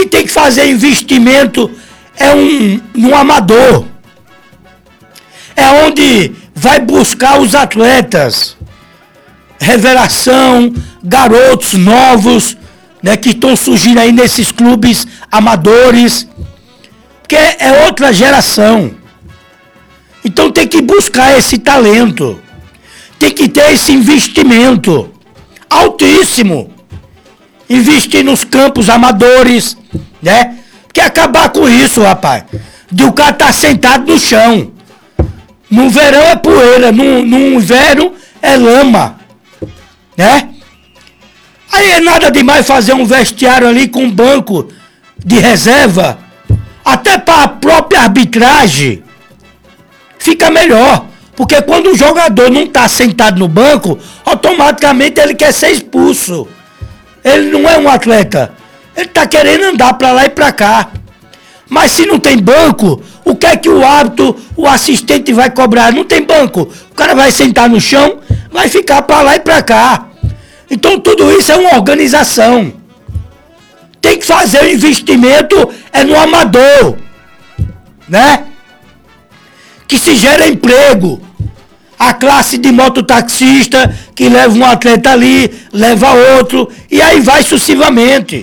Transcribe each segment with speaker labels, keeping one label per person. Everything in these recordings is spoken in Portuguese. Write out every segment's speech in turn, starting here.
Speaker 1: tem que fazer investimento no amador. É onde vai buscar os atletas. Revelação, garotos novos, né, que estão surgindo aí nesses clubes amadores. Porque é outra geração. Então tem que buscar esse talento. Tem que ter esse investimento altíssimo. Investir nos campos amadores, né? Porque acabar com isso, rapaz. De o cara estar sentado no chão. No verão é poeira, no inverno é lama, né? Aí é nada demais fazer um vestiário ali com um banco de reserva. Até para a própria arbitragem fica melhor. Porque quando o jogador não está sentado no banco, automaticamente ele quer ser expulso. Ele não é um atleta. Ele está querendo andar para lá e para cá. Mas se não tem banco, o que é que o árbitro, o assistente vai cobrar? Não tem banco. O cara vai sentar no chão, vai ficar para lá e para cá. Então tudo isso é uma organização. Tem que fazer o investimento no amador, né? Que se gera emprego. A classe de mototaxista que leva um atleta ali, leva outro, e aí vai sucessivamente,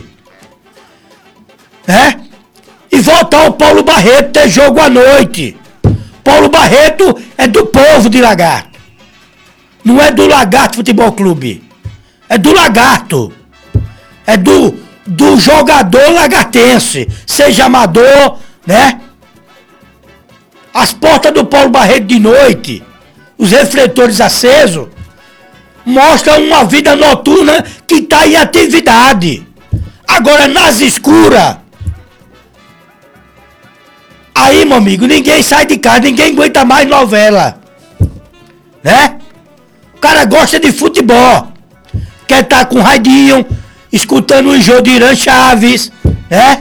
Speaker 1: né? E voltar ao Paulo Barreto ter jogo à noite. Paulo Barreto é do povo de Lagarto. Não é do Lagarto Futebol Clube. É do Lagarto. É do jogador lagartense. Seja amador, né? As portas do Paulo Barreto de noite, os refletores acesos, mostram uma vida noturna que está em atividade. Agora, nas escuras, aí, meu amigo, ninguém sai de casa, ninguém aguenta mais novela, né? O cara gosta de futebol, quer estar com o radinho, escutando o jogo de Irã Chaves, né?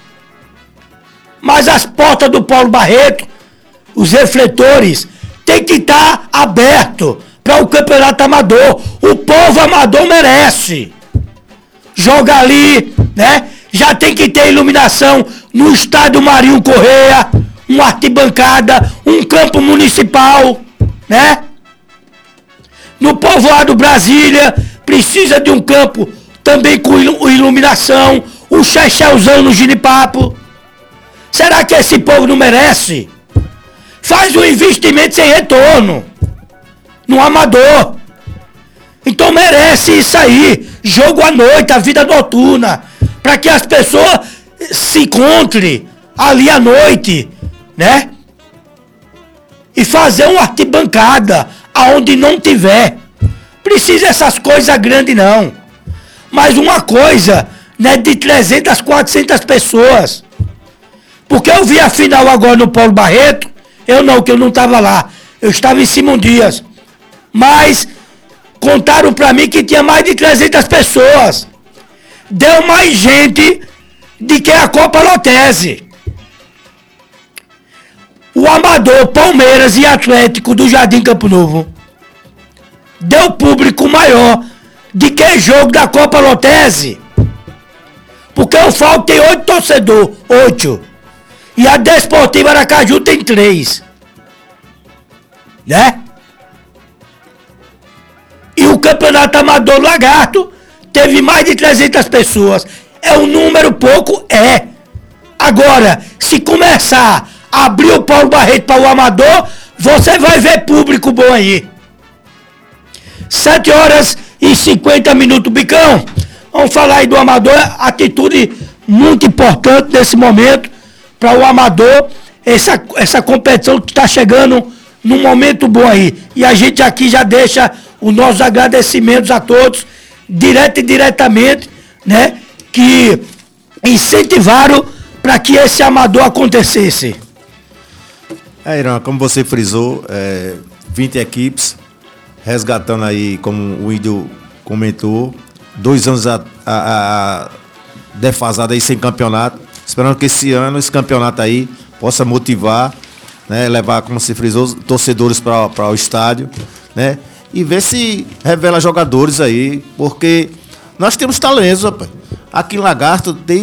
Speaker 1: Mas as portas do Paulo Barreto, os refletores, tem que estar aberto para o campeonato amador. O povo amador merece. Joga ali, né? Já tem que ter iluminação no estádio Marinho Correia, uma arquibancada, um campo municipal, né? No povoado Brasília, precisa de um campo também com iluminação, um chechelzão no Ginipapo. Será que esse povo não merece? Faz um investimento sem retorno no amador. Então merece isso aí. Jogo à noite, a vida noturna, para que as pessoas se encontrem ali à noite, né? E fazer uma arquibancada aonde não tiver. Precisa essas coisas grandes não. Mas uma coisa, né, de 300, 400 pessoas. Porque eu vi a final agora no Paulo Barreto. Eu não, que eu não estava lá. Eu estava em Simão Dias. Mas contaram para mim que tinha mais de 300 pessoas. Deu mais gente do que a Copa Lotese. O Amador, Palmeiras e Atlético do Jardim Campo Novo deu público maior do que jogo da Copa Lotese. Porque o Falco tem 8 torcedores. 8. E a Desportiva Aracaju tem 3. Né? E o Campeonato Amador Lagarto teve mais de 300 pessoas. É um número pouco? É. Agora, se começar a abrir o Paulo Barreto para o amador, você vai ver público bom aí. 7h50, Bicão. Vamos falar aí do amador. Atitude muito importante nesse momento para o amador. Essa competição que está chegando num momento bom aí. E a gente aqui já deixa os nossos agradecimentos a todos, direto e diretamente, né? Que incentivaram para que esse amador acontecesse.
Speaker 2: Irã, como você frisou, 20 equipes, resgatando aí, como o Índio comentou, 2 anos defasado aí sem campeonato, esperando que esse ano, esse campeonato aí, possa motivar, né, levar, como você frisou, torcedores para o estádio, né, e ver se revela jogadores aí, porque nós temos talentos, rapaz. Aqui em Lagarto tem